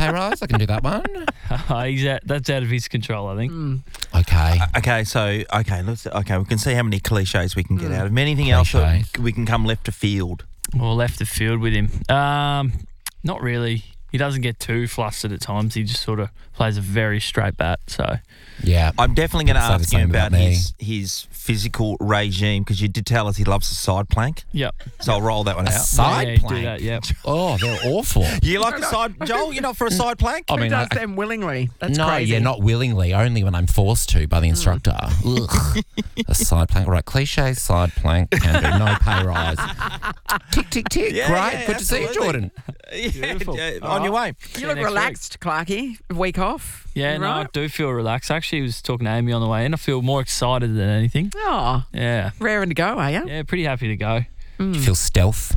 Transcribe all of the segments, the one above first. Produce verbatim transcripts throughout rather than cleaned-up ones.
pay rise. I can do that one. Uh, he's out, that's out of his control, I think. Mm. Okay. Uh, okay, so okay, let's okay. We can see how many cliches we can get out of him. Anything else that Cliches. we can come left to field? Well, left the field with him. Um, not really. He doesn't get too flustered at times. He just sort of plays a very straight bat. So Yeah. I'm definitely going to Say the ask him same about about me. his his physical regime because you did tell us he loves the side plank. yep. So I'll roll that one A out. side yeah, do plank. that. Yep. Oh, they're awful. You like a side, Joel? You're not for a side plank? I Who mean, does I, them willingly? That's no, crazy. yeah, not willingly. Only when I'm forced to by the instructor. Ugh. A side plank, right? Cliche side plank. Can do. No pay rise. Tick tick tick. Yeah, Great. yeah, Good to see you, absolutely. Jordan. Yeah, Beautiful. uh, All on right. your way. You See you look next week. relaxed, Clarky. Week off. Yeah, no, I right? do feel relaxed. Actually, I was talking to Amy on the way in. I feel more excited than anything. Oh, Yeah. raring to go, are you? Yeah, pretty happy to go. You feel stealth?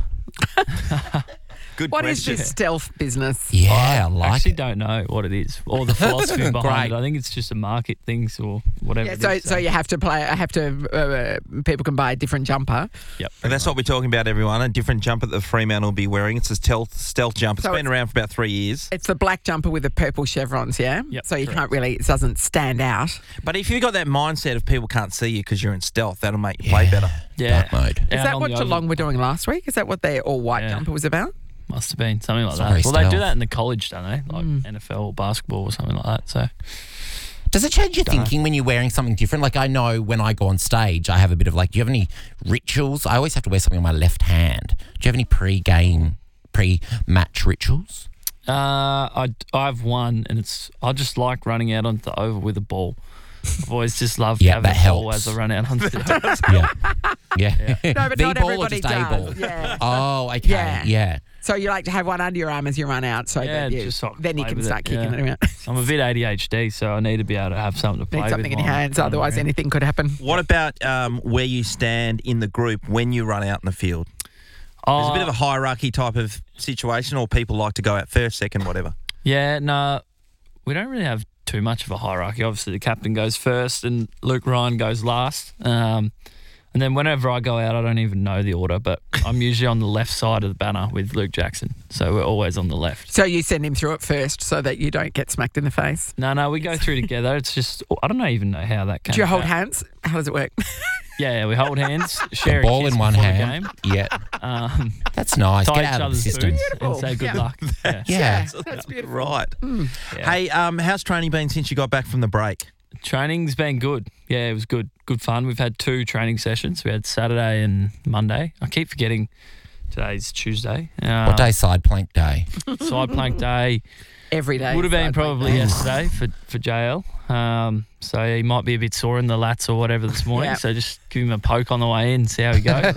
Good What is question. this stealth business? Yeah, I I like actually it. don't know what it is or the philosophy behind Great. it. I think it's just a market thing or whatever. Yeah, it so is, so you have to play. I have to. Uh, people can buy a different jumper. Yep. And that's what we're talking about, everyone. A different jumper that Fremantle will be wearing. It's a stealth, stealth jumper. It's So been it's- around for about three years. It's the black jumper with the purple chevrons. Yeah. Yep, So you correct. can't really. It doesn't stand out. But if you've got that mindset of people can't see you because you're in stealth, that'll make you play Yeah. better. Yeah. Dark mode. Is Out that on what the oval. Geelong were doing last week? Is that what their all white Yeah. jumper was about? Must have been something like It's that. very Well, they do stealth. that in the college, don't they? Like Mm. N F L or basketball or something like that. So Does it change your Dunno. thinking when you're wearing something different? Like I know when I go on stage, I have a bit of like, do you have any rituals? I always have to wear something on my left hand. Do you have any pre-game, pre-match rituals? uh, I I have one, and it's I just like running out onto the oval with a ball. I've always just loved Yeah, having that a ball helps. as I run out onto the oval. Yeah. Yeah. No, but the not ball or everybody just a does. ball? Yeah. Oh, okay. Yeah. Yeah. So you like to have one under your arm as you run out, so Yeah, that you, just so I can then you play can with start it, kicking yeah. it around. I'm a bit A D H D, so I need to be able to have something to play Need with. something in your while I'm hands, running otherwise around. anything could happen. What about um, where you stand in the group when you run out in the field? Oh, There's a bit of a hierarchy type of situation, or people like to go out first, second, whatever. Yeah, no, we don't really have too much of a hierarchy. Obviously, the captain goes first and Luke Ryan goes last. Um, and then whenever I go out, I don't even know the order, but I'm usually on the left side of the banner with Luke Jackson. So we're always on the left. So you send him through it first so that you don't get smacked in the face. No, no, we go through together. It's just, I don't even know how that came Do you hold about. hands? How does it work? Yeah, yeah, we hold hands, share The a ball kiss in one before the hand. game. Yeah. Um, That's nice. tie Get each out of the other's system. boots Beautiful. and say good Yeah. luck. Yeah. Yeah. That's beautiful. Right. Yeah. Hey, um, how's training been since you got back from the break? Training's been good. Yeah, it was good. Good fun. We've had two training sessions. We had Saturday and Monday. I keep forgetting today's Tuesday. Uh, What day? Side plank day. Side plank day. Every day. Would have been side by probably day. yesterday for, for J L. Um, so he might be a bit sore in the lats or whatever this morning. Yeah. So just give him a poke on the way in, see how he goes.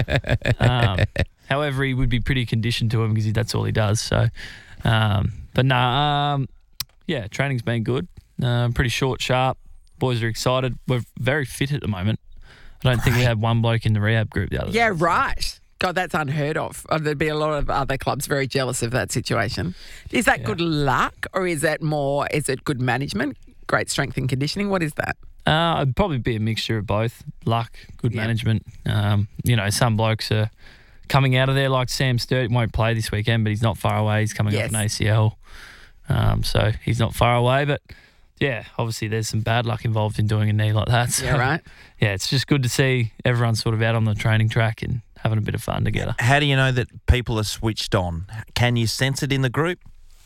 um, however, he would be pretty conditioned to him because that's all he does. So, um, but no, um, yeah, training's been good. Uh, pretty short, sharp. Boys are excited. We're very fit at the moment. I don't think we had one bloke in the rehab group the other Yeah, day. right. God, that's unheard of. Uh, There'd be a lot of other clubs very jealous of that situation. Is that Yeah. good luck or is that more, is it good management, great strength and conditioning? What is that? Uh, it'd probably be a mixture of both. Luck, good Yeah. management. Um, you know, some blokes are coming out of there like Sam Sturt. Won't play this weekend, but he's not far away. He's coming Yes. off an A C L. Um, so he's not far away. But, yeah, obviously there's some bad luck involved in doing a knee like that. So, Yeah, right. yeah, it's just good to see everyone sort of out on the training track and having a bit of fun together. How do you know that people are switched on? Can you sense it in the group?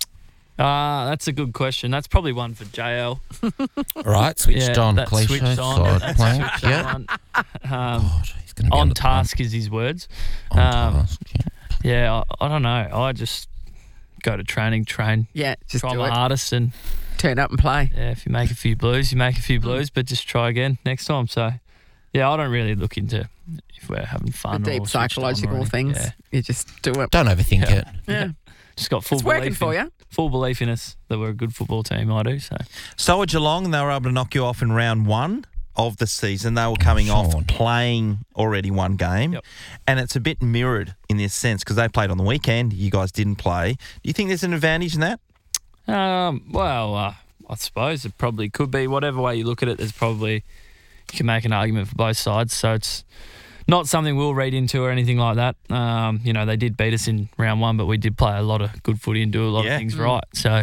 Uh, that's a good question. That's probably one for J L. Right. Switched yeah, on. that's Cliche. switched on. Side That's plank. switched Yeah. on. Um, God, he's going to be on the task is his words. On Um, task. Yeah. Yeah, I, I don't know. I just go to training, train, Yeah, just try do my it. hardest, and Turn up and play. yeah, if you make a few blues, you make a few blues, but just try again next time. So, yeah, I don't really look into if we're having The fun. or deep switched on or psychological anything. things. Yeah, You just do it. Don't overthink Yeah. it. Yeah. just got full It's working belief for in, you. full belief in us that we're a good football team. I do. So, So at Geelong, they were able to knock you off in round one of the season. They were coming off Sean. playing already one game. Yep. And it's a bit mirrored in this sense because they played on the weekend. You guys didn't play. Do you think there's an advantage in that? um, well, uh, I suppose it probably could be. Whatever way you look at it, there's probably you can make an argument for both sides. So it's not something we'll read into or anything like that. Um, you know, they did beat us in round one, but we did play a lot of good footy and do a lot Yeah. of things right. So